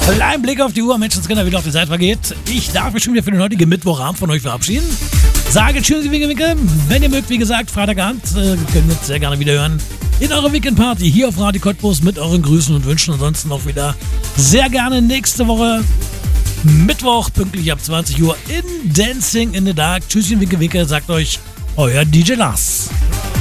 Kleinen Blick auf die Uhr, Menschenskinder, wie noch die Zeit vergeht. Ich darf mich schon wieder für den heutigen Mittwochabend von euch verabschieden. Sage tschüss, winke, winke. Wenn ihr mögt, wie gesagt, Freitagabend, könnt ihr uns sehr gerne wieder hören. In eurer Weekend-Party hier auf Radio Cottbus mit euren Grüßen und Wünschen. Ansonsten auch wieder sehr gerne nächste Woche Mittwoch, pünktlich ab 20 Uhr in Dancing in the Dark. Tschüsschen, winke, winke, sagt euch euer DJ Lars.